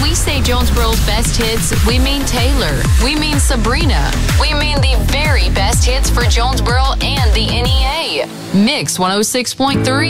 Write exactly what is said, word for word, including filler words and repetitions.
we say Jonesboro's best hits, we mean Taylor. We mean Sabrina. We mean the very best hits for Jonesboro and the N E A. Mix one oh six point three.